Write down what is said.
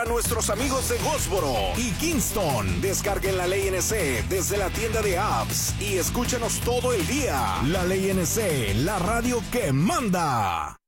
para nuestros amigos de Goldsboro y Kingston. Descarguen La Ley NC desde la tienda de apps y escúchanos todo el día. La Ley NC, la radio que manda.